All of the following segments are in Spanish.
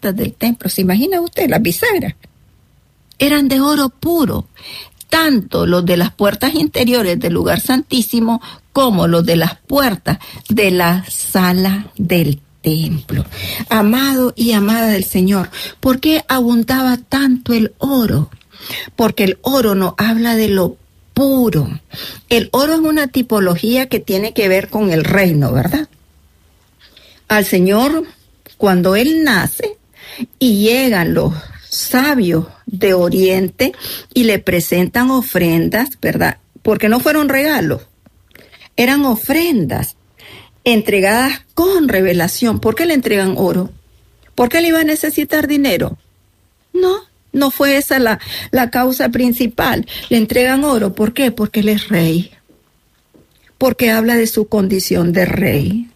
puertas del templo. ¿Se imagina usted las bisagras? Eran de oro puro, tanto los de las puertas interiores del lugar santísimo como los de las puertas de la sala del templo. Amado y amada del Señor, ¿por qué abundaba tanto el oro? Porque el oro nos habla de lo puro. El oro es una tipología que tiene que ver con el reino, ¿verdad? Al Señor, cuando Él nace y llegan los sabios de Oriente y le presentan ofrendas, ¿verdad? Porque no fueron regalos, eran ofrendas entregadas con revelación. ¿Por qué le entregan oro? ¿Por qué le iba a necesitar dinero? No fue esa la causa principal. Le entregan oro. ¿Por qué? Porque Él es rey. Porque habla de su condición de rey.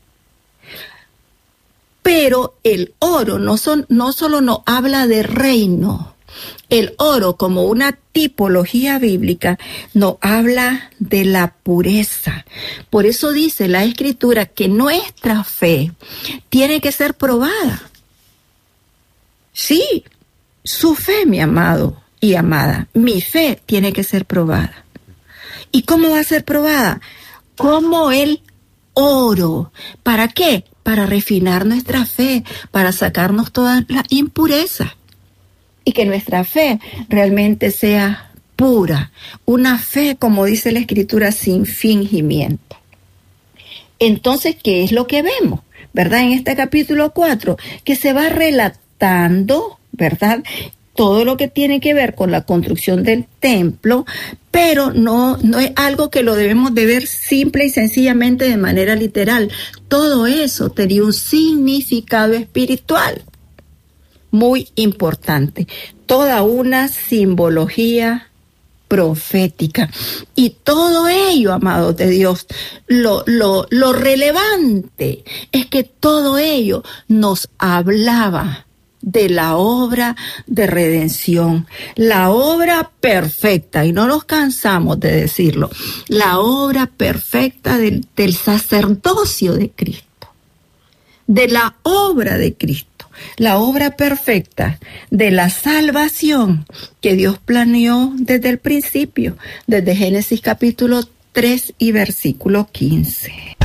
Pero el oro no solo nos habla de reino. El oro, como una tipología bíblica, nos habla de la pureza. Por eso dice la Escritura que nuestra fe tiene que ser probada. Sí, su fe, mi amado y amada, mi fe tiene que ser probada. ¿Y cómo va a ser probada? Como el oro. ¿Para qué? Para refinar nuestra fe, para sacarnos todas las impurezas. Y que nuestra fe realmente sea pura. Una fe, como dice la Escritura, sin fingimiento. Entonces, ¿qué es lo que vemos? ¿Verdad? En este capítulo 4, que se va relatando, ¿verdad?, todo lo que tiene que ver con la construcción del templo, pero no es algo que lo debemos de ver simple y sencillamente de manera literal. Todo eso tenía un significado espiritual muy importante, toda una simbología profética. Y todo ello, amados de Dios, lo relevante es que todo ello nos hablaba de la obra de redención, la obra perfecta, y no nos cansamos de decirlo, la obra perfecta del sacerdocio de Cristo, de la obra de Cristo, la obra perfecta de la salvación que Dios planeó desde el principio, desde Génesis capítulo 3 y versículo 15.